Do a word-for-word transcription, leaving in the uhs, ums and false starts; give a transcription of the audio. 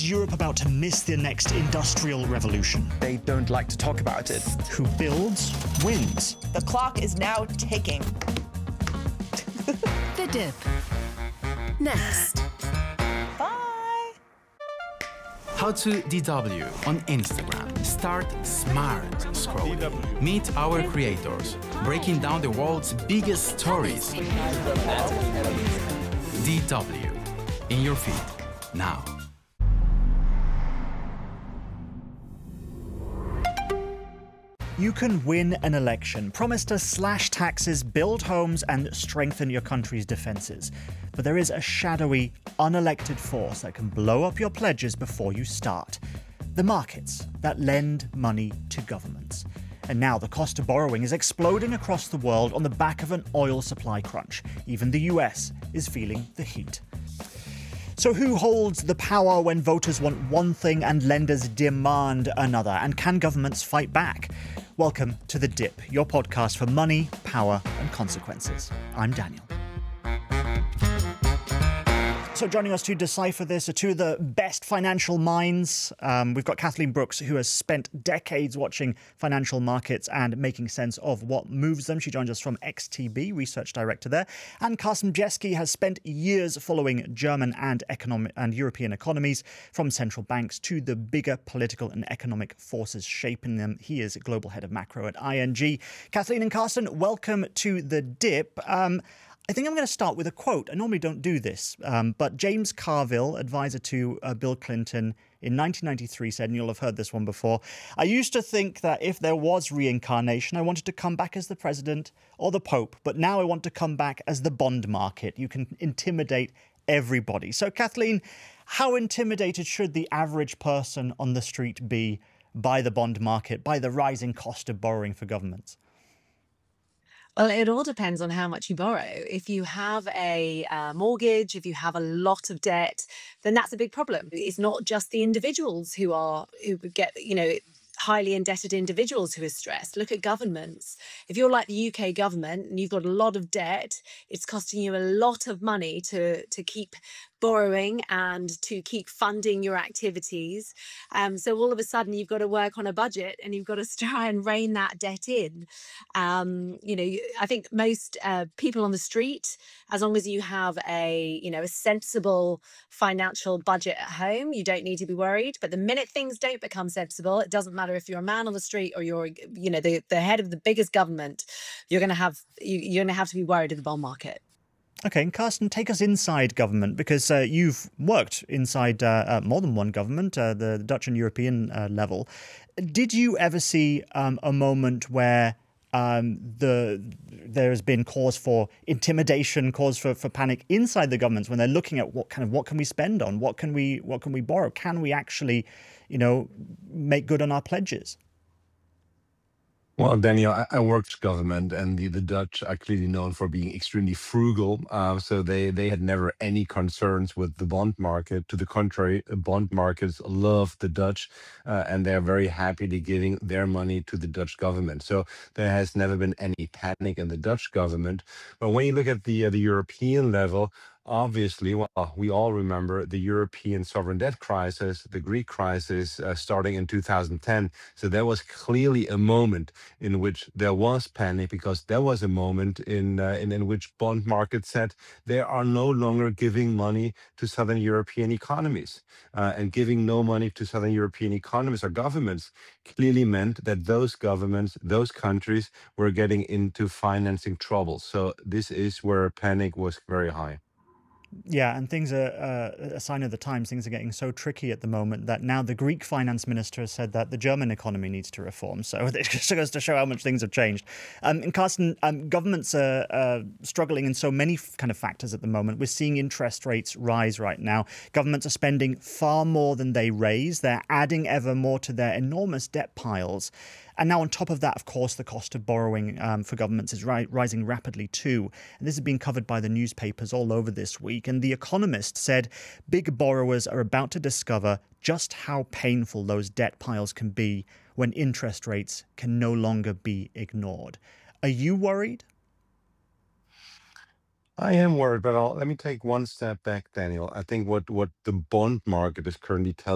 Is Europe about to miss the next industrial revolution? They don't like to talk about it. Who builds, wins. The clock is now ticking. The Dip. Next. Bye. How to D W on Instagram. Start smart scrolling. Meet our creators, breaking down the world's biggest stories. D W in your feed now. You can win an election, promise to slash taxes, build homes, and strengthen your country's defences. But there is a shadowy, unelected force that can blow up your pledges before you start. The markets that lend money to governments. And now the cost of borrowing is exploding across the world on the back of an oil supply crunch. Even the U S is feeling the heat. So who holds the power when voters want one thing and lenders demand another? And can governments fight back? Welcome to The Dip, your podcast for money, power and consequences. I'm Daniel. So joining us to decipher this are two of the best financial minds. Um, we've got Kathleen Brooks, who has spent decades watching financial markets and making sense of what moves them. She joins us from X T B, research director there. And Carsten Bjeski has spent years following German and economic and European economies, from central banks to the bigger political and economic forces shaping them. He is global head of macro at I N G. Kathleen and Carsten, welcome to The Dip. Um, I think I'm going to start with a quote. I normally don't do this, um, but James Carville, advisor to uh, Bill Clinton in nineteen ninety-three, said, and you'll have heard this one before, "I used to think that if there was reincarnation, I wanted to come back as the president or the pope, but now I want to come back as the bond market. You can intimidate everybody." So, Kathleen, how intimidated should the average person on the street be by the bond market, by the rising cost of borrowing for governments? Well, it all depends on how much you borrow. If you have a uh, mortgage, if you have a lot of debt, then that's a big problem. It's not just the individuals who are who get, you know, highly indebted individuals who are stressed. Look at governments. If you're like the U K government and you've got a lot of debt, it's costing you a lot of money to to keep borrowing and to keep funding your activities. Um, so all of a sudden you've got to work on a budget and you've got to try and rein that debt in. Um, you know, I think most uh, people on the street, as long as you have a, you know, a sensible financial budget at home, you don't need to be worried. But the minute things don't become sensible, it doesn't matter if you're a man on the street or you're, you know, the, the head of the biggest government, you're going to have, you, you're going to have to be worried in the bond market. Okay, and Carsten, take us inside government, because uh, you've worked inside uh, uh, more than one government, uh, the Dutch and European uh, level. Did you ever see um, a moment where um, the there has been cause for intimidation, cause for, for panic inside the governments when they're looking at what kind of what can we spend on, what can we what can we borrow, can we actually, you know, make good on our pledges? Well, Daniel, I, I worked government, and the, the Dutch are clearly known for being extremely frugal. Uh, so they, they had never any concerns with the bond market. To the contrary, bond markets love the Dutch, uh, and they're very happily giving their money to the Dutch government. So there has never been any panic in the Dutch government. But when you look at the uh, the European level, obviously, well, we all remember the European sovereign debt crisis, the Greek crisis, uh, starting in two thousand ten. So there was clearly a moment in which there was panic, because there was a moment in, uh, in, in which bond markets said they are no longer giving money to Southern European economies. Uh, and giving no money to Southern European economies or governments clearly meant that those governments, those countries were getting into financing trouble. So this is where panic was very high. Yeah, and things are uh, a sign of the times. Things are getting so tricky at the moment that now the Greek finance minister has said that the German economy needs to reform. So it just goes to show how much things have changed. Um, and Carsten, um, governments are uh, struggling in so many f- kind of factors at the moment. We're seeing interest rates rise right now. Governments are spending far more than they raise. They're adding ever more to their enormous debt piles. And now on top of that, of course, the cost of borrowing um, for governments is ri- rising rapidly too. And this has been covered by the newspapers all over this week. And The Economist said big borrowers are about to discover just how painful those debt piles can be when interest rates can no longer be ignored. Are you worried? I am worried, but I'll, let me take one step back, Daniel. I think what, what the bond market is currently telling